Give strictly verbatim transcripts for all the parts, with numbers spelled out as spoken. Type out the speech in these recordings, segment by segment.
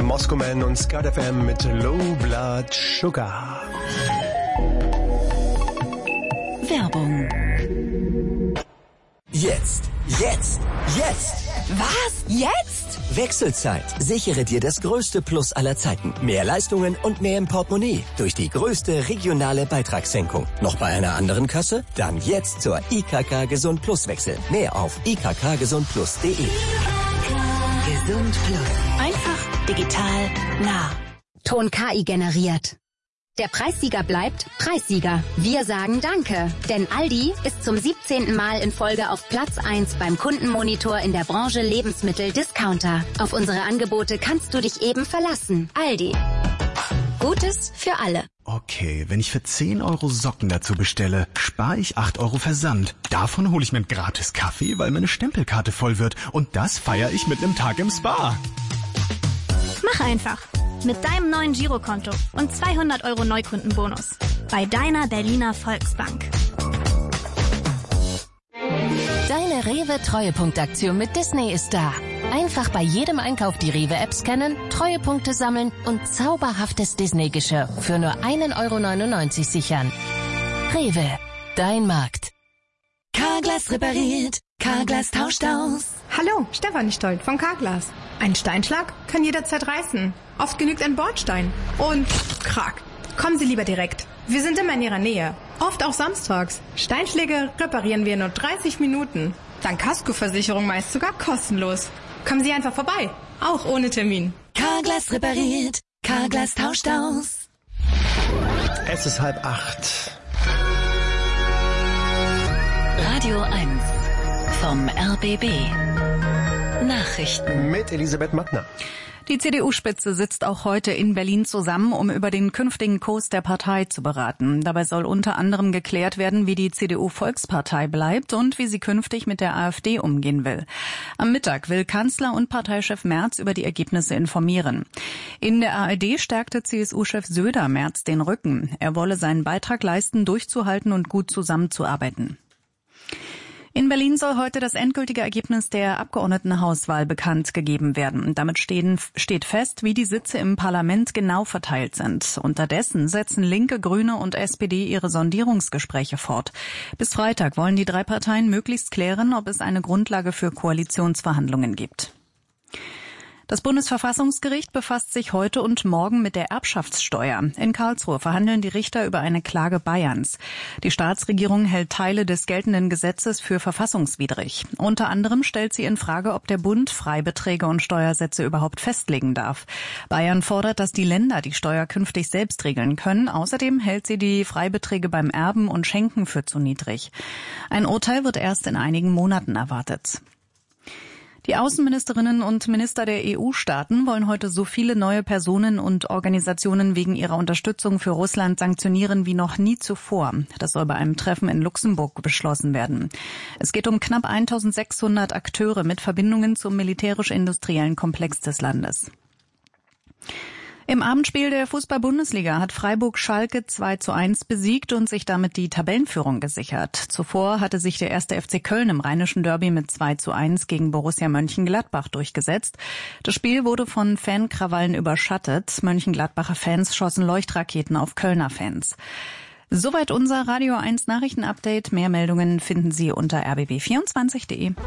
Moscow Man und Skat F M mit Low Blood Sugar. Werbung. Jetzt, jetzt, jetzt! Was? Jetzt? Wechselzeit. Sichere dir das größte Plus aller Zeiten. Mehr Leistungen und mehr im Portemonnaie. Durch die größte regionale Beitragssenkung. Noch bei einer anderen Kasse? Dann jetzt zur I K K Gesund Plus wechseln. Mehr auf i k k gesund plus punkt d e. Gesund Plus. Einfach, digital, nah. Ton K I generiert. Der Preissieger bleibt Preissieger. Wir sagen Danke, denn Aldi ist zum siebzehnten Mal in Folge auf Platz eins beim Kundenmonitor in der Branche Lebensmittel-Discounter. Auf unsere Angebote kannst du dich eben verlassen. Aldi. Gutes für alle. Okay, wenn ich für zehn Euro Socken dazu bestelle, spare ich acht Euro Versand. Davon hole ich mir einen gratis Kaffee, weil meine Stempelkarte voll wird. Und das feiere ich mit einem Tag im Spa. Mach einfach. Mit deinem neuen Girokonto und zweihundert Euro Neukundenbonus. Bei deiner Berliner Volksbank. Deine Rewe-Treuepunktaktion mit Disney ist da. Einfach bei jedem Einkauf die Rewe-App scannen, Treuepunkte sammeln und zauberhaftes Disney-Geschirr für nur ein Euro neunundneunzig sichern. Rewe, dein Markt. Carglass repariert, Carglass tauscht aus. Hallo, Stefanie Stolt von Carglass. Ein Steinschlag kann jederzeit reißen. Oft genügt ein Bordstein. Und krack. Kommen Sie lieber direkt. Wir sind immer in Ihrer Nähe. Oft auch samstags. Steinschläge reparieren wir in nur dreißig Minuten. Dank Kaskoversicherung meist sogar kostenlos. Kommen Sie einfach vorbei. Auch ohne Termin. Carglass repariert, Carglass tauscht aus. Es ist halb acht. Radio eins vom R B B. Nachrichten mit Elisabeth Mattner. Die C D U-Spitze sitzt auch heute in Berlin zusammen, um über den künftigen Kurs der Partei zu beraten. Dabei soll unter anderem geklärt werden, wie die C D U-Volkspartei bleibt und wie sie künftig mit der AfD umgehen will. Am Mittag will Kanzler und Parteichef Merz über die Ergebnisse informieren. In der A R D stärkte C S U-Chef Söder Merz den Rücken. Er wolle seinen Beitrag leisten, durchzuhalten und gut zusammenzuarbeiten. In Berlin soll heute das endgültige Ergebnis der Abgeordnetenhauswahl bekannt gegeben werden. Damit stehen, steht fest, wie die Sitze im Parlament genau verteilt sind. Unterdessen setzen Linke, Grüne und S P D ihre Sondierungsgespräche fort. Bis Freitag wollen die drei Parteien möglichst klären, ob es eine Grundlage für Koalitionsverhandlungen gibt. Das Bundesverfassungsgericht befasst sich heute und morgen mit der Erbschaftssteuer. In Karlsruhe verhandeln die Richter über eine Klage Bayerns. Die Staatsregierung hält Teile des geltenden Gesetzes für verfassungswidrig. Unter anderem stellt sie in Frage, ob der Bund Freibeträge und Steuersätze überhaupt festlegen darf. Bayern fordert, dass die Länder die Steuer künftig selbst regeln können. Außerdem hält sie die Freibeträge beim Erben und Schenken für zu niedrig. Ein Urteil wird erst in einigen Monaten erwartet. Die Außenministerinnen und Minister der E U-Staaten wollen heute so viele neue Personen und Organisationen wegen ihrer Unterstützung für Russland sanktionieren wie noch nie zuvor. Das soll bei einem Treffen in Luxemburg beschlossen werden. Es geht um knapp eintausendsechshundert Akteure mit Verbindungen zum militärisch-industriellen Komplex des Landes. Im Abendspiel der Fußball-Bundesliga hat Freiburg Schalke zwei zu eins besiegt und sich damit die Tabellenführung gesichert. Zuvor hatte sich der erste F C Köln im Rheinischen Derby mit zwei zu eins gegen Borussia Mönchengladbach durchgesetzt. Das Spiel wurde von Fankrawallen überschattet. Mönchengladbacher Fans schossen Leuchtraketen auf Kölner Fans. Soweit unser Radio eins Nachrichtenupdate. Mehr Meldungen finden Sie unter r b b vierundzwanzig punkt de.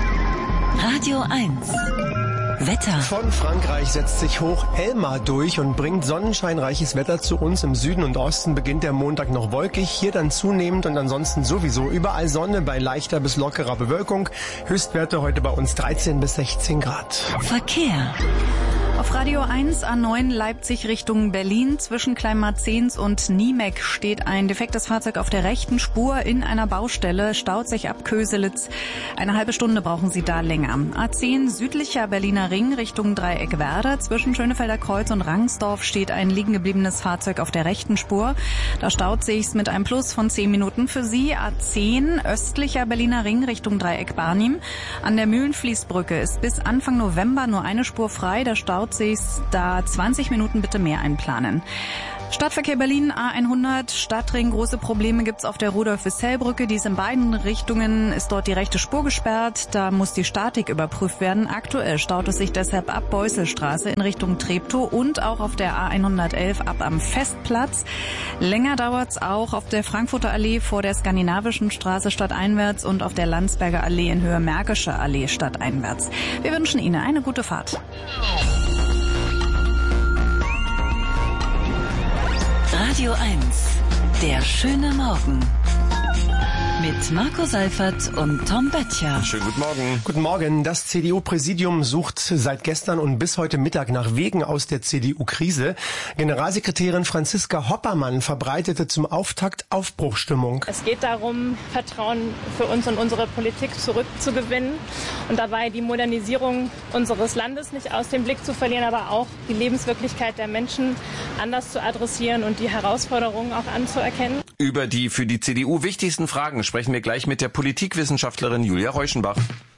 Radio eins. Wetter. Von Frankreich setzt sich hoch Elma durch und bringt sonnenscheinreiches Wetter zu uns. Im Süden und Osten beginnt der Montag noch wolkig, hier dann zunehmend und ansonsten sowieso überall Sonne bei leichter bis lockerer Bewölkung. Höchstwerte heute bei uns dreizehn bis sechzehn Grad. Verkehr. Auf Radio eins A neun Leipzig Richtung Berlin zwischen Kleinmarzens und Niemek steht ein defektes Fahrzeug auf der rechten Spur in einer Baustelle, staut sich ab Köselitz. Eine halbe Stunde brauchen Sie da länger. A zehn südlicher Berliner Ring Richtung Dreieck Werder zwischen Schönefelder Kreuz und Rangsdorf steht ein liegen gebliebenes Fahrzeug auf der rechten Spur. Da staut sich's mit einem Plus von zehn Minuten für Sie. A zehn östlicher Berliner Ring Richtung Dreieck Barnim. An der Mühlenfließbrücke ist bis Anfang November nur eine Spur frei. Da staut sich's, da zwanzig Minuten bitte mehr einplanen. Stadtverkehr Berlin, A hundert, Stadtring. Große Probleme gibt's auf der Rudolf-Wissell-Brücke. Die ist in beiden Richtungen, ist dort die rechte Spur gesperrt. Da muss die Statik überprüft werden. Aktuell staut es sich deshalb ab Beusselstraße in Richtung Treptow und auch auf der A hundertelf ab am Festplatz. Länger dauert's auch auf der Frankfurter Allee vor der Skandinavischen Straße stadteinwärts und auf der Landsberger Allee in Höhe Märkische Allee stadteinwärts. Wir wünschen Ihnen eine gute Fahrt. Radio eins, der schöne Morgen. Mit Marco Seifert und Tom Böttcher. Schönen guten Morgen. Guten Morgen. Das C D U-Präsidium sucht seit gestern und bis heute Mittag nach Wegen aus der C D U-Krise. Generalsekretärin Franziska Hoppermann verbreitete zum Auftakt Aufbruchstimmung. Es geht darum, Vertrauen für uns und unsere Politik zurückzugewinnen und dabei die Modernisierung unseres Landes nicht aus dem Blick zu verlieren, aber auch die Lebenswirklichkeit der Menschen anders zu adressieren und die Herausforderungen auch anzuerkennen. Über die für die C D U wichtigsten Fragen sprechen wir gleich mit der Politikwissenschaftlerin Julia Reuschenbach.